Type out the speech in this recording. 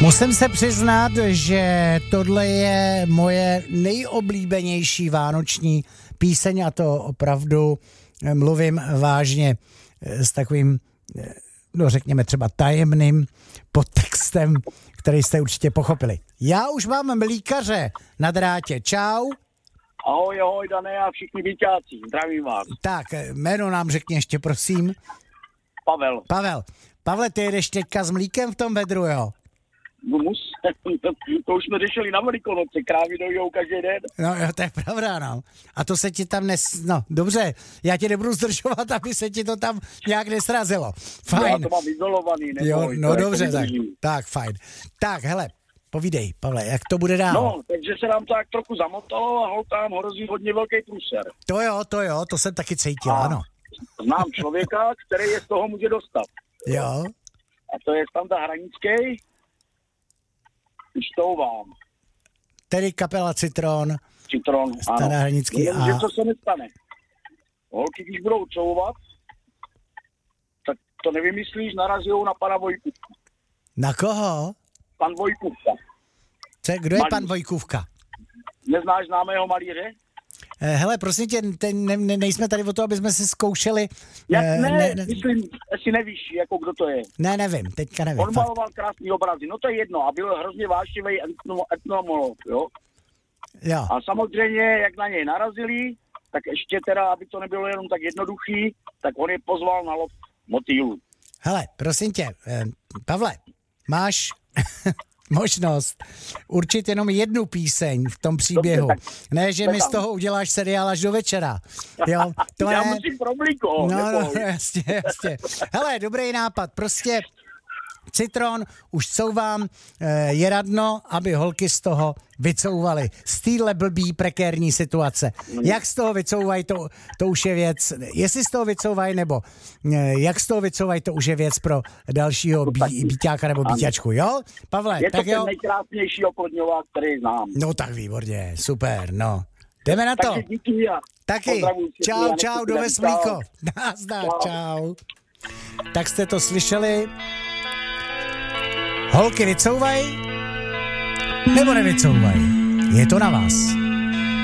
Musím se přiznat, že tohle je moje nejoblíbenější vánoční píseň a to opravdu mluvím vážně s takovým, no řekněme třeba tajemným podtextem, který jste určitě pochopili. Já už mám mlíkaře na drátě. Čau. Ahoj, Dané a všichni víťáci. Zdravím vás. Tak, jméno nám řekni ještě, prosím. Pavel. Pavle, ty jedeš teďka s mlíkem v tom vedru, jo? No to už jsme řešili na Velikonoce, krávy dojou každý den. No jo, to je pravda, no. A to se ti tam no dobře, já tě nebudu zdržovat, aby se ti to tam nějak nesrazilo. Fajn. Já to mám izolovaný, neboj. Jo, no dobře, tak fajn. Tak, hele, povídej, Pavle, jak to bude dál? No, takže se nám to tak trochu zamotalo a holkám hrozí hodně velký průser. To jo, to jsem taky cítil, ano. Znám člověka, který je z toho může dostat. Jo. A to je Standa Hranický. Štouvám. Tedy kapela Citron, ano. Hranický a... Že co se nestane. Holky, když budou couvat, tak to nevymyslíš, narazijou na pana Vojkůvka. Na koho? Pan Vojkůvka. Kdo je pan Vojkůvka? Neznáš známého malíře? Hele, prosím tě, nejsme tady o to, aby jsme si zkoušeli... Myslím, jestli nevíš, jako kdo to je. Nevím, teďka nevím. On maloval krásný obrazy, no to je jedno, a byl hrozně vášnivý etnomolog, jo. A samozřejmě, jak na něj narazili, tak ještě teda, aby to nebylo jenom tak jednoduchý, tak on je pozval na lov motýlů. Hele, prosím tě, Pavle, máš... možnost určit jenom jednu píseň v tom příběhu. Dobře, ne, že mi z toho uděláš seriál až do večera. Jo, to já musím problíko. No, jasně. Hele, dobrý nápad. Prostě Citron už couvám, je radno, aby holky z toho vycouvaly. Z téhle blbý prekérní situace. Jak z toho vycouvají, to už je věc. Jestli z toho vycouvají, nebo jak z toho vycouvají, to už je věc pro dalšího bíťáka nebo bíťačku, jo? Pavle, je tak to ten nejkrásnější oplodňovák, který znám. No tak výborně, super, no. Jdeme na to. Takže díky a taky. Čau, do Veslíko. Nazdar, čau. Tak jste to slyšeli. Holky vycouvají nebo nevycouvají? Je to na vás.